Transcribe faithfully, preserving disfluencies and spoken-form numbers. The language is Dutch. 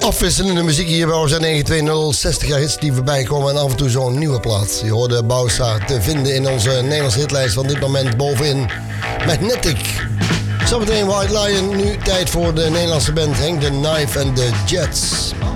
Afwisselende muziek hier bij O Z negen twee nul, zestig jaar hits die voorbij komen en af en toe zo'n nieuwe plaat. Je hoorde Bouwsa te vinden in onze Nederlandse hitlijst van dit moment bovenin Magnetic. Zometeen White Lion, nu tijd voor de Nederlandse band Hang the Knife and the Jets.